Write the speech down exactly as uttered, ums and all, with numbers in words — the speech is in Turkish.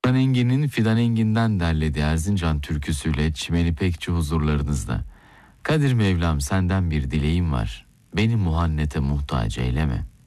Fidan Engin'in Fidan Engin'den derlediği Erzincan türküsüyle Çimen İpekçi huzurlarınızda. Kadir Mevlam senden bir dileğim var, beni muhannete muhtaç eyleme.